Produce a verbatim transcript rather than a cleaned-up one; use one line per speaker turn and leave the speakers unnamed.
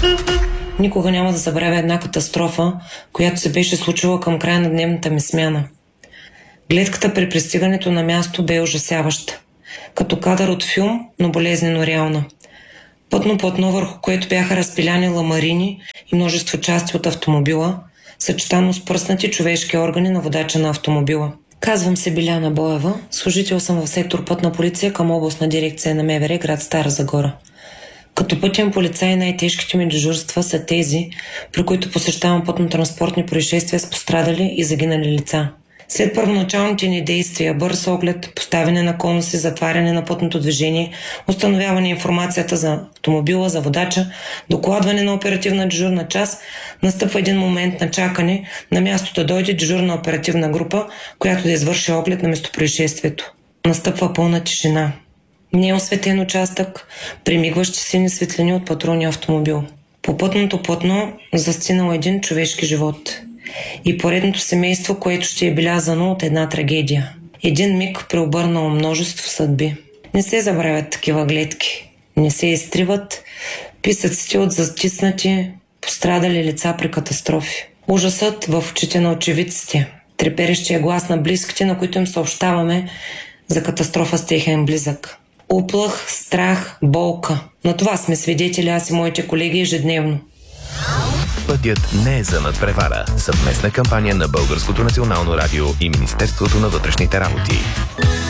Никога няма да забравя една катастрофа, която се беше случила към края на дневната ми смяна. Гледката при пристигането на място бе ужасяваща. Като кадър от филм, но болезнено реална. Пътно платно, върху което бяха разпиляни ламарини и множество части от автомобила, съчетано с пръснати човешки органи на водача на автомобила. Казвам се Биляна Боева, служител съм в сектор Пътна полиция към областна дирекция на МВР, град Стара Загора. Като пътен полицай най-тежките ми дежурства са тези, при които посещавам пътно-транспортни происшествия с пострадали и загинали лица. След първоначалните ни действия, бърз оглед, поставяне на конуси, затваряне на пътното движение, установяване информацията за автомобила, за водача, докладване на оперативна дежурна част, настъпва един момент на чакане на място да дойде дежурна оперативна група, която да извърши оглед на местопроизшествието. Настъпва пълна тишина. Неосветен участък, примигващи сини светлини от патрулния автомобил. По пътното платно застинал един човешки живот. И поредното семейство, което ще е белязано от една трагедия. Един миг преобърнало множество съдби. Не се забравят такива гледки. Не се изтриват писъците от затиснати, пострадали лица при катастрофи. Ужасът в очите на очевидците. Треперещия глас на близките, на които им съобщаваме за катастрофа с техен близък. Уплах, страх, болка. На това сме свидетели аз и моите колеги ежедневно.
Пътят не е за надпревара. Съвместна кампания на Българското национално радио и Министерството на вътрешните работи.